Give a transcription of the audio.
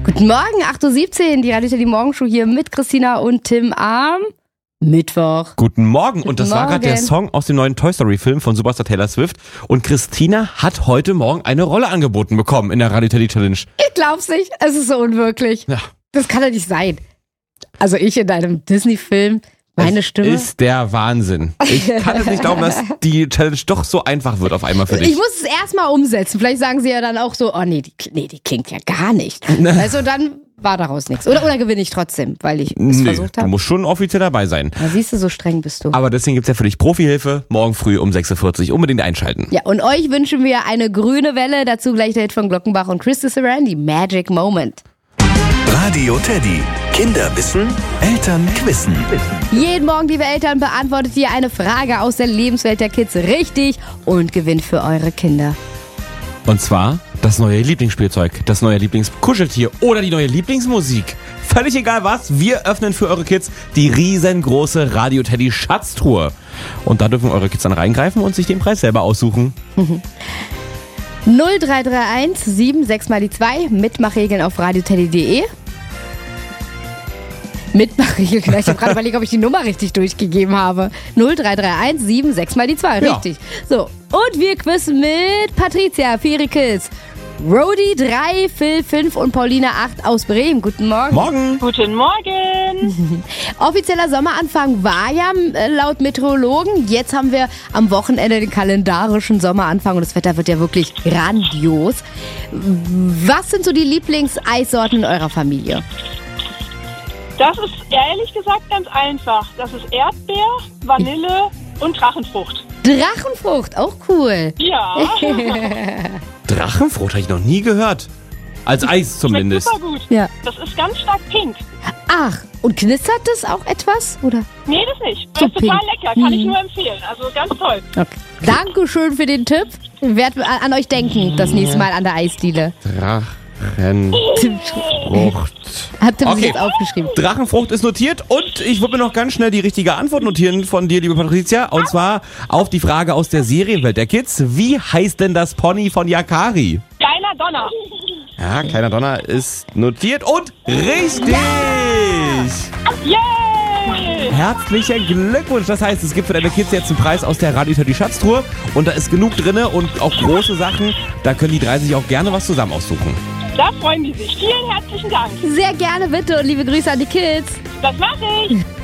Guten Morgen, 8.17 Uhr, die Radio Teddy Morgenshow hier mit Christina und Tim am Mittwoch. Guten Morgen. Und das war Morgen. gerade der Song aus dem neuen Toy Story Film von Superstar Taylor Swift. Und Christina hat heute Morgen eine Rolle angeboten bekommen in der Radio Teddy Challenge. Ich glaub's nicht, es ist so unwirklich. Ja. Das kann ja nicht sein. Also ich in einem Disney-Film, meine Stimme. Das ist der Wahnsinn. Ich kann es nicht glauben, dass die Challenge doch so einfach wird auf einmal für dich. Ich muss es erstmal umsetzen. Vielleicht sagen sie ja dann auch so, oh nee, die klingt ja gar nicht. Also dann war daraus nichts. Oder gewinne ich trotzdem, weil ich es versucht Du habe. musst schon offiziell dabei sein. Da siehst du, so streng bist du. Aber deswegen gibt's ja für dich Profihilfe morgen früh um 6.40 Uhr. Unbedingt einschalten. Ja, und euch wünschen wir eine grüne Welle. Dazu gleich der Hit von Glockenbach und Christy Saran, die Magic Moment. Radio Teddy. Kinder wissen, Eltern quissen. Jeden Morgen, liebe Eltern, beantwortet ihr eine Frage aus der Lebenswelt der Kids richtig und gewinnt für eure Kinder. Und zwar das neue Lieblingsspielzeug, das neue Lieblingskuscheltier oder die neue Lieblingsmusik. Völlig egal was, wir öffnen für eure Kids die riesengroße Radio Teddy Schatztruhe. Und da dürfen eure Kids dann reingreifen und sich den Preis selber aussuchen. 0331 76 mal die 2, Mitmachregeln auf radioteddy.de. Mitmachregeln, ich habe gerade überlegt, ob ich die Nummer richtig durchgegeben habe. 0331 76 mal die 2, Ja. richtig. So, und wir quizzen mit Patricia für ihre Kids. Rodi 3, Phil 5 und Paulina 8 aus Bremen. Guten Morgen. Morgen! Guten Morgen. Offizieller Sommeranfang war ja laut Meteorologen. Jetzt haben wir am Wochenende den kalendarischen Sommeranfang und das Wetter wird ja wirklich grandios. Was sind so die Lieblingseissorten in eurer Familie? Das ist ehrlich gesagt ganz einfach. Das ist Erdbeer, Vanille und Drachenfrucht. Drachenfrucht, auch cool. Ja, Drachenfrucht habe ich noch nie gehört. Als Eis schmeckt zumindest. super gut. Ja. Das ist ganz stark pink. Ach, und knistert das auch etwas? Oder? Nee, das nicht. Das So ist total pink. lecker. Kann ich nur empfehlen. Also ganz toll. Okay. Dankeschön für den Tipp. Ich werde an euch denken, das nächste Mal an der Eisdiele. Drachenfrucht. Habt ihr mir Okay. jetzt aufgeschrieben? Drachenfrucht ist notiert und ich würde mir noch ganz schnell die richtige Antwort notieren von dir, liebe Patricia. Und zwar auf die Frage aus der Serienwelt der Kids. Wie heißt denn das Pony von Yakari? Kleiner Donner. Ja, kleiner Donner ist notiert und richtig! Yay! Herzlichen Glückwunsch! Das heißt, es gibt für deine Kids jetzt einen Preis aus der Radio Teddy Schatztruhe und da ist genug drinne und auch große Sachen. Da können die 30 auch gerne was zusammen aussuchen. Da freuen die sich. Vielen herzlichen Dank. Sehr gerne bitte und liebe Grüße an die Kids. Das mache ich.